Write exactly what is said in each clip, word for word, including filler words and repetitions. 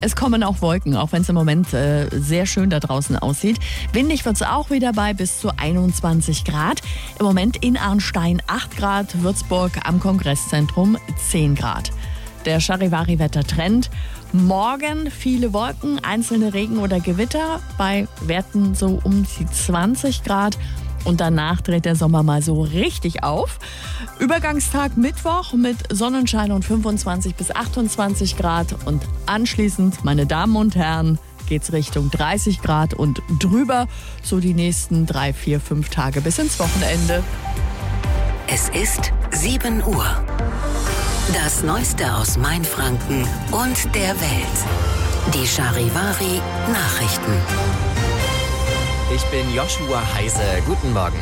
Es kommen auch Wolken, auch wenn es im Moment äh, sehr schön da draußen aussieht. Windig wird es auch wieder bei bis zu einundzwanzig Grad. Im Moment in Arnstein acht Grad, Würzburg am Kongresszentrum zehn Grad. Der Charivari-Wettertrend. Morgen viele Wolken, einzelne Regen- oder Gewitter bei Werten so um die zwanzig Grad. Und danach dreht der Sommer mal so richtig auf. Übergangstag Mittwoch mit Sonnenschein und fünfundzwanzig bis achtundzwanzig Grad. Und anschließend, meine Damen und Herren, geht's Richtung dreißig Grad und drüber. So die nächsten drei, vier, fünf Tage bis ins Wochenende. Es ist sieben Uhr. Das Neueste aus Mainfranken und der Welt. Die Charivari Nachrichten. Ich bin Joshua Heise. Guten Morgen.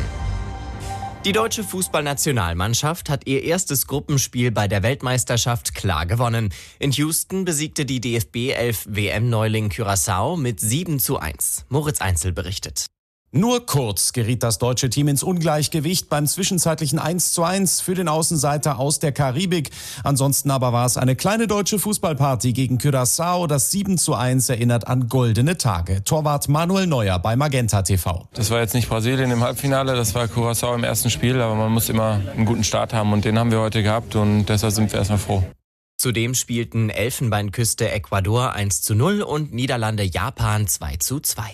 Die deutsche Fußballnationalmannschaft hat ihr erstes Gruppenspiel bei der Weltmeisterschaft klar gewonnen. In Houston besiegte die D F B elf W M-Neuling Curaçao mit sieben zu eins. Moritz Einzel berichtet. Nur kurz geriet das deutsche Team ins Ungleichgewicht beim zwischenzeitlichen eins zu eins für den Außenseiter aus der Karibik. Ansonsten aber war es eine kleine deutsche Fußballparty gegen Curaçao. Das sieben zu eins erinnert an goldene Tage. Torwart Manuel Neuer bei Magenta T V. Das war jetzt nicht Brasilien im Halbfinale, das war Curaçao im ersten Spiel. Aber man muss immer einen guten Start haben und den haben wir heute gehabt und deshalb sind wir erstmal froh. Zudem spielten Elfenbeinküste Ecuador eins zu null und Niederlande Japan zwei zu zwei.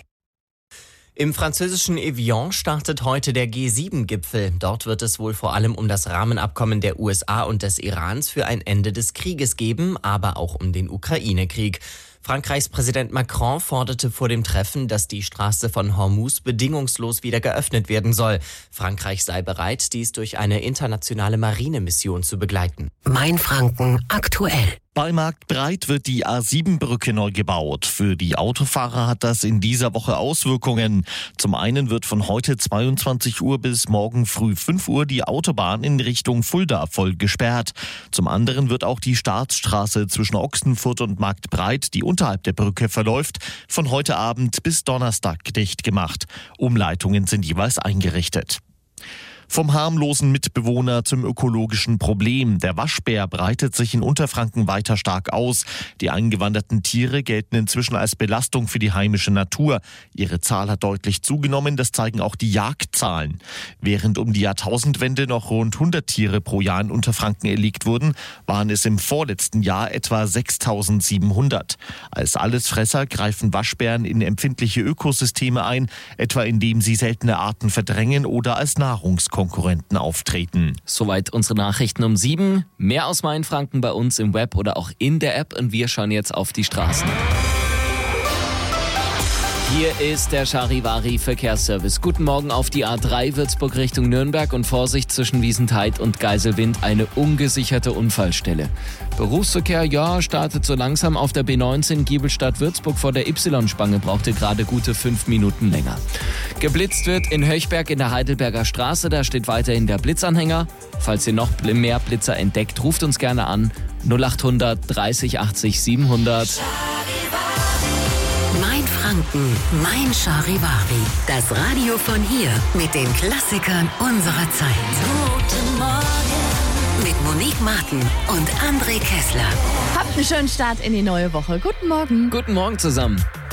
Im französischen Evian startet heute der G sieben Gipfel. Dort wird es wohl vor allem um das Rahmenabkommen der U S A und des Irans für ein Ende des Krieges geben, aber auch um den Ukraine-Krieg. Frankreichs Präsident Macron forderte vor dem Treffen, dass die Straße von Hormuz bedingungslos wieder geöffnet werden soll. Frankreich sei bereit, dies durch eine internationale Marinemission zu begleiten. Mainfranken aktuell. Bei Marktbreit wird die A sieben Brücke neu gebaut. Für die Autofahrer hat das in dieser Woche Auswirkungen. Zum einen wird von heute zweiundzwanzig Uhr bis morgen früh fünf Uhr die Autobahn in Richtung Fulda voll gesperrt. Zum anderen wird auch die Staatsstraße zwischen Ochsenfurt und Marktbreit, die unterhalb der Brücke verläuft, von heute Abend bis Donnerstag dicht gemacht. Umleitungen sind jeweils eingerichtet. Vom harmlosen Mitbewohner zum ökologischen Problem. Der Waschbär breitet sich in Unterfranken weiter stark aus. Die eingewanderten Tiere gelten inzwischen als Belastung für die heimische Natur. Ihre Zahl hat deutlich zugenommen, das zeigen auch die Jagdzahlen. Während um die Jahrtausendwende noch rund hundert Tiere pro Jahr in Unterfranken erlegt wurden, waren es im vorletzten Jahr etwa sechstausendsiebenhundert. Als Allesfresser greifen Waschbären in empfindliche Ökosysteme ein, etwa indem sie seltene Arten verdrängen oder als Nahrungskonkurrenten auftreten. Soweit unsere Nachrichten um sieben. Mehr aus Mainfranken bei uns im Web oder auch in der App und wir schauen jetzt auf die Straßen. Hier ist der Charivari Verkehrsservice. Guten Morgen auf die A drei Würzburg Richtung Nürnberg und Vorsicht zwischen Wiesentheid und Geiselwind, eine ungesicherte Unfallstelle. Berufsverkehr, ja, startet so langsam auf der B neunzehn Giebelstadt-Würzburg vor der Y-Spange, brauchte gerade gute fünf Minuten länger. Geblitzt wird in Höchberg in der Heidelberger Straße, da steht weiterhin der Blitzanhänger. Falls ihr noch mehr Blitzer entdeckt, ruft uns gerne an null achthundert dreißig achtzig siebenhundert. Mainfranken, mein Charivari. Das Radio von hier mit den Klassikern unserer Zeit. Guten Morgen. Mit Monique Martin und André Kessler. Habt einen schönen Start in die neue Woche. Guten Morgen. Guten Morgen zusammen.